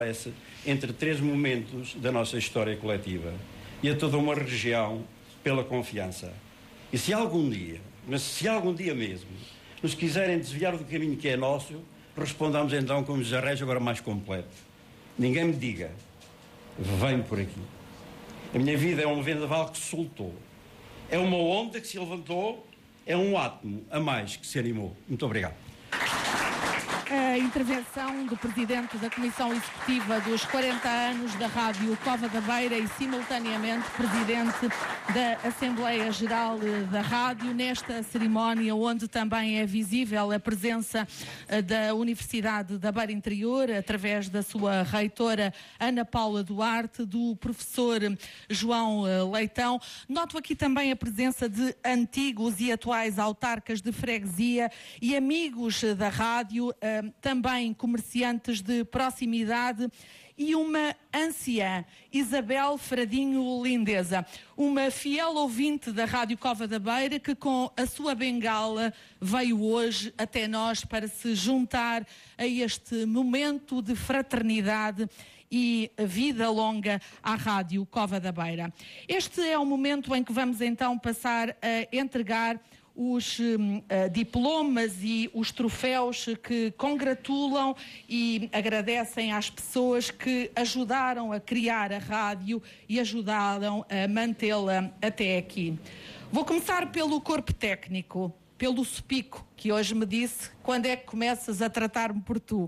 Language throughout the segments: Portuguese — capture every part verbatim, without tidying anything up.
entre três momentos da nossa história coletiva e a toda uma região pela confiança. E se algum dia, mas se algum dia mesmo, nos quiserem desviar do caminho que é nosso, respondamos então com um desarranjo agora mais completo. Ninguém me diga, vem por aqui. A minha vida é um vendaval que se soltou. É uma onda que se levantou, é um átomo a mais que se animou. Muito obrigado. A intervenção do Presidente da Comissão Executiva dos quarenta anos da Rádio Cova da Beira e, simultaneamente, Presidente da Assembleia Geral da Rádio, nesta cerimónia onde também é visível a presença da Universidade da Beira Interior, através da sua reitora Ana Paula Duarte, do professor João Leitão. Noto aqui também a presença de antigos e atuais autarcas de freguesia e amigos da rádio, também comerciantes de proximidade e uma anciã, Isabel Fradinho Lindeza, uma fiel ouvinte da Rádio Cova da Beira que com a sua bengala veio hoje até nós para se juntar a este momento de fraternidade e vida longa à Rádio Cova da Beira. Este é o momento em que vamos então passar a entregar os uh, diplomas e os troféus que congratulam e agradecem às pessoas que ajudaram a criar a rádio e ajudaram a mantê-la até aqui. Vou começar pelo corpo técnico, pelo Supico, que hoje me disse quando é que começas a tratar-me por tu.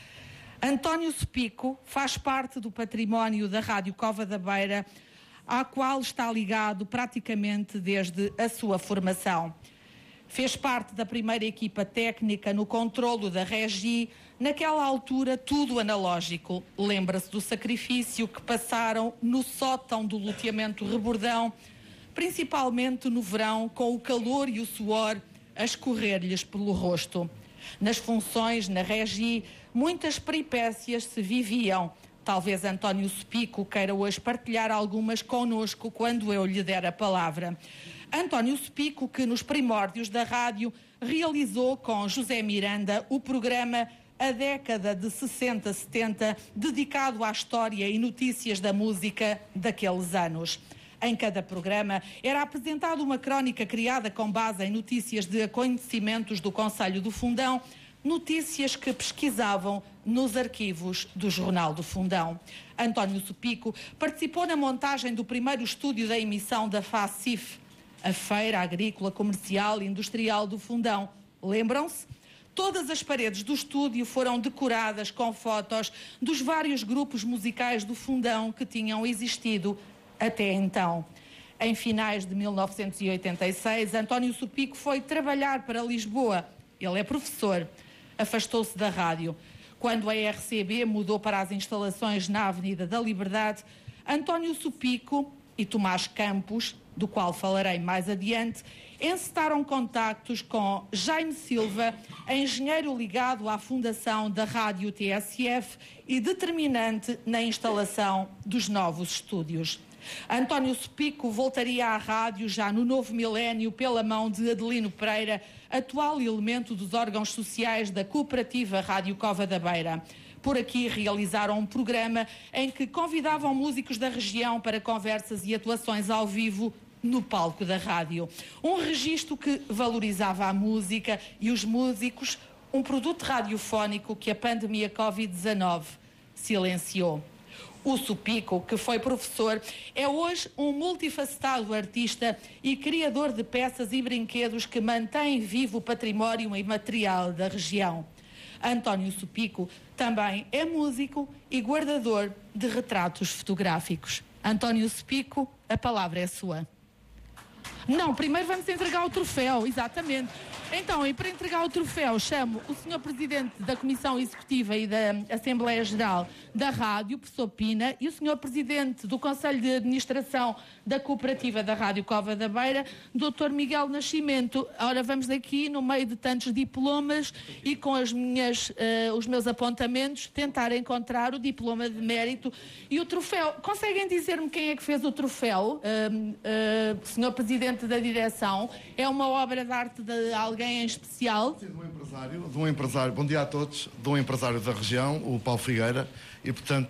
António Supico faz parte do património da Rádio Cova da Beira, à qual está ligado praticamente desde a sua formação. Fez parte da primeira equipa técnica no controlo da Regi, naquela altura tudo analógico. Lembra-se do sacrifício que passaram no sótão do loteamento Rebordão, principalmente no verão, com o calor e o suor a escorrer-lhes pelo rosto. Nas funções, na Regi, muitas peripécias se viviam. Talvez António Supico queira hoje partilhar algumas connosco quando eu lhe der a palavra. António Supico, que nos primórdios da rádio realizou com José Miranda o programa A Década de sessenta setenta, dedicado à história e notícias da música daqueles anos. Em cada programa era apresentada uma crónica criada com base em notícias de acontecimentos do Conselho do Fundão, notícias que pesquisavam nos arquivos do Jornal do Fundão. António Supico participou na montagem do primeiro estúdio da emissão da FACIF, a Feira Agrícola, Comercial e Industrial do Fundão. Lembram-se? Todas as paredes do estúdio foram decoradas com fotos dos vários grupos musicais do Fundão que tinham existido até então. Em finais de mil novecentos e oitenta e seis, António Supico foi trabalhar para Lisboa. Ele é professor. Afastou-se da rádio. Quando a R C B mudou para as instalações na Avenida da Liberdade, António Supico e Tomás Campos, do qual falarei mais adiante, encetaram contactos com Jaime Silva, engenheiro ligado à fundação da Rádio T S F e determinante na instalação dos novos estúdios. António Supico voltaria à rádio já no novo milénio pela mão de Adelino Pereira, atual elemento dos órgãos sociais da cooperativa Rádio Cova da Beira. Por aqui realizaram um programa em que convidavam músicos da região para conversas e atuações ao vivo no palco da rádio. Um registro que valorizava a música e os músicos, um produto radiofónico que a pandemia covid dezenove silenciou. O Supico, que foi professor, é hoje um multifacetado artista e criador de peças e brinquedos que mantém vivo o património imaterial da região. António Supico também é músico e guardador de retratos fotográficos. António Supico, a palavra é sua. Não, primeiro vamos entregar o troféu, exatamente. Então, e para entregar o troféu, chamo o senhor Presidente da Comissão Executiva e da Assembleia Geral da Rádio, professor Pina, e o senhor Presidente do Conselho de Administração da Cooperativa da Rádio Cova da Beira, doutor Miguel Nascimento. Ora, vamos aqui, no meio de tantos diplomas e com as minhas, uh, os meus apontamentos, tentar encontrar o diploma de mérito e o troféu. Conseguem dizer-me quem é que fez o troféu, uh, uh, senhor Presidente da Direção? É uma obra de arte de alguém em especial? Sim, de um empresário, de um empresário, bom dia a todos, de um empresário da região, o Paulo Figueira, e, portanto,